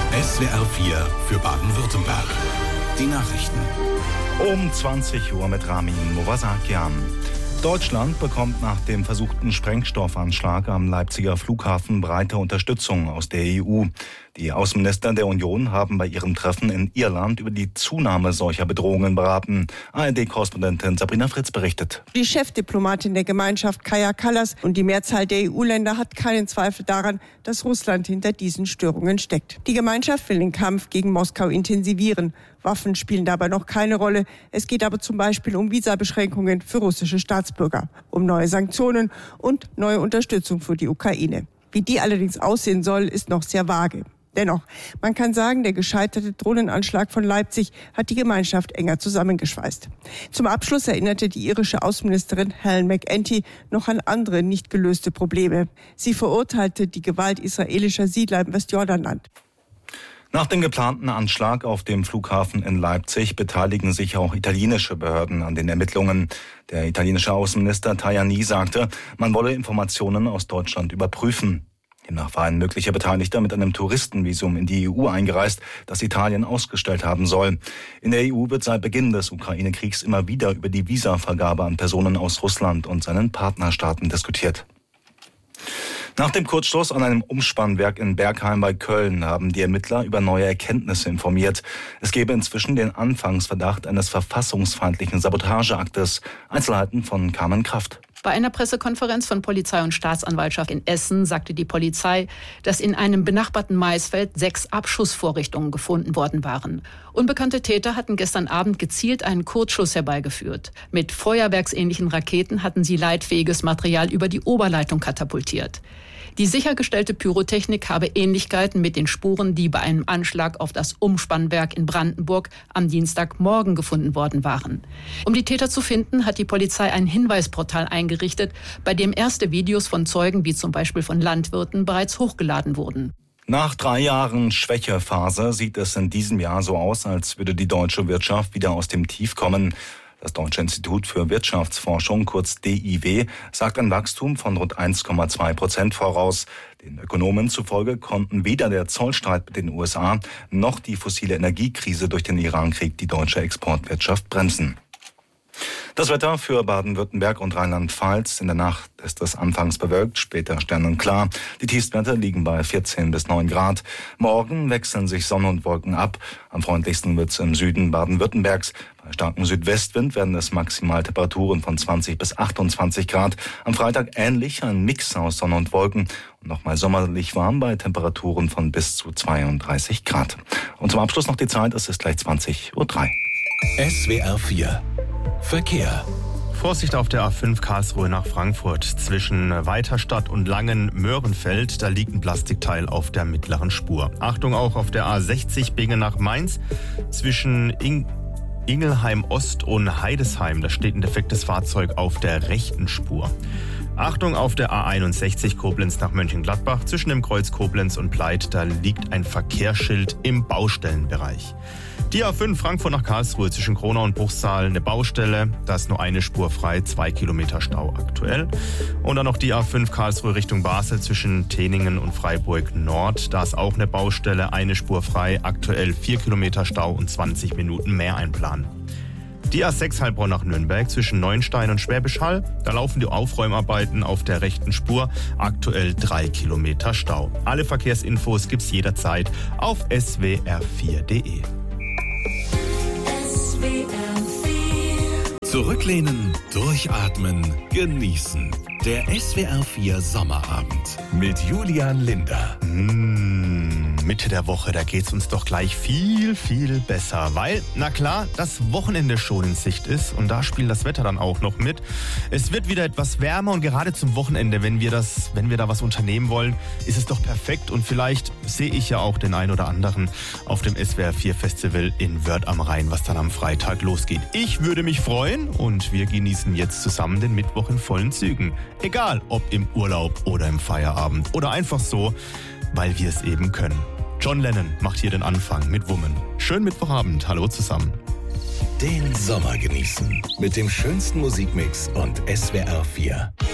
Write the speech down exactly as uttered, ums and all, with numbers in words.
S W R vier für Baden-Württemberg. Die Nachrichten. Um zwanzig Uhr mit Ramin Movasakian. Deutschland bekommt nach dem versuchten Sprengstoffanschlag am Leipziger Flughafen breite Unterstützung aus der E U. Die Außenminister der Union haben bei ihrem Treffen in Irland über die Zunahme solcher Bedrohungen beraten. A R D-Korrespondentin Sabrina Fritz berichtet. Die Chefdiplomatin der Gemeinschaft, Kaja Kallas, und die Mehrzahl der E U-Länder hat keinen Zweifel daran, dass Russland hinter diesen Störungen steckt. Die Gemeinschaft will den Kampf gegen Moskau intensivieren. Waffen spielen dabei noch keine Rolle. Es geht aber zum Beispiel um Visabeschränkungen für russische Staatsbürger, um neue Sanktionen und neue Unterstützung für die Ukraine. Wie die allerdings aussehen soll, ist noch sehr vage. Dennoch, man kann sagen, der gescheiterte Drohnenanschlag von Leipzig hat die Gemeinschaft enger zusammengeschweißt. Zum Abschluss erinnerte die irische Außenministerin Helen McEntee noch an andere nicht gelöste Probleme. Sie verurteilte die Gewalt israelischer Siedler im Westjordanland. Nach dem geplanten Anschlag auf dem Flughafen in Leipzig beteiligen sich auch italienische Behörden an den Ermittlungen. Der italienische Außenminister Tajani sagte, man wolle Informationen aus Deutschland überprüfen. Demnach war ein möglicher Beteiligter mit einem Touristenvisum in die E U eingereist, das Italien ausgestellt haben soll. In der E U wird seit Beginn des Ukraine-Kriegs immer wieder über die Visavergabe an Personen aus Russland und seinen Partnerstaaten diskutiert. Nach dem Kurzschluss an einem Umspannwerk in Bergheim bei Köln haben die Ermittler über neue Erkenntnisse informiert. Es gebe inzwischen den Anfangsverdacht eines verfassungsfeindlichen Sabotageaktes. Einzelheiten von Carmen Kraft. Bei einer Pressekonferenz von Polizei und Staatsanwaltschaft in Essen sagte die Polizei, dass in einem benachbarten Maisfeld sechs Abschussvorrichtungen gefunden worden waren. Unbekannte Täter hatten gestern Abend gezielt einen Kurzschuss herbeigeführt. Mit feuerwerksähnlichen Raketen hatten sie leitfähiges Material über die Oberleitung katapultiert. Die sichergestellte Pyrotechnik habe Ähnlichkeiten mit den Spuren, die bei einem Anschlag auf das Umspannwerk in Brandenburg am Dienstagmorgen gefunden worden waren. Um die Täter zu finden, hat die Polizei ein Hinweisportal eingerichtet, bei dem erste Videos von Zeugen, wie zum Beispiel von Landwirten, bereits hochgeladen wurden. Nach drei Jahren Schwächephase sieht es in diesem Jahr so aus, als würde die deutsche Wirtschaft wieder aus dem Tief kommen. Das Deutsche Institut für Wirtschaftsforschung, kurz D I W, sagt ein Wachstum von rund eins Komma zwei Prozent voraus. Den Ökonomen zufolge konnten weder der Zollstreit mit den U S A noch die fossile Energiekrise durch den Irankrieg die deutsche Exportwirtschaft bremsen. Das Wetter für Baden-Württemberg und Rheinland-Pfalz. In der Nacht ist es anfangs bewölkt, später sternenklar. Die Tiefstwerte liegen bei vierzehn bis neun Grad. Morgen wechseln sich Sonne und Wolken ab. Am freundlichsten wird es im Süden Baden-Württembergs. Bei starkem Südwestwind werden es Maximaltemperaturen von zwanzig bis achtundzwanzig Grad. Am Freitag ähnlich ein Mix aus Sonne und Wolken. Und nochmal sommerlich warm bei Temperaturen von bis zu zweiunddreißig Grad. Und zum Abschluss noch die Zeit, es ist gleich zwanzig Uhr drei. S W R vier Verkehr. Vorsicht auf der A fünf Karlsruhe nach Frankfurt. Zwischen Weiterstadt und Langen-Möhrenfeld, da liegt ein Plastikteil auf der mittleren Spur. Achtung auch auf der A sechzig Bingen nach Mainz. Zwischen In- Ingelheim Ost und Heidesheim, da steht ein defektes Fahrzeug auf der rechten Spur. Achtung auf der A einundsechzig Koblenz nach Mönchengladbach. Zwischen dem Kreuz Koblenz und Pleit, da liegt ein Verkehrsschild im Baustellenbereich. Die A fünf Frankfurt nach Karlsruhe zwischen Kronau und Bruchsal, eine Baustelle. Da ist nur eine Spur frei, zwei Kilometer Stau aktuell. Und dann noch die A fünf Karlsruhe Richtung Basel zwischen Teningen und Freiburg Nord. Da ist auch eine Baustelle, eine Spur frei, aktuell vier Kilometer Stau und zwanzig Minuten mehr einplanen. Die A sechs Heilbronn nach Nürnberg zwischen Neuenstein und Schwäbisch Hall. Da laufen die Aufräumarbeiten auf der rechten Spur. Aktuell drei Kilometer Stau. Alle Verkehrsinfos gibt's jederzeit auf s w r vier punkt d e. Zurücklehnen, durchatmen, genießen. Der S W R vier Sommerabend mit Julian Linder. Mmh, Mitte der Woche, da geht's uns doch gleich viel, viel besser. Weil, na klar, das Wochenende schon in Sicht ist und da spielt das Wetter dann auch noch mit. Es wird wieder etwas wärmer und gerade zum Wochenende, wenn wir das, wenn wir da was unternehmen wollen, ist es doch perfekt. Und vielleicht sehe ich ja auch den einen oder anderen auf dem S W R vier Festival in Wörth am Rhein, was dann am Freitag losgeht. Ich würde mich freuen und wir genießen jetzt zusammen den Mittwoch in vollen Zügen. Egal, ob im Urlaub oder im Feierabend oder einfach so, weil wir es eben können. John Lennon macht hier den Anfang mit Woman. Schönen Mittwochabend, hallo zusammen. Den Sommer genießen mit dem schönsten Musikmix und S W R vier.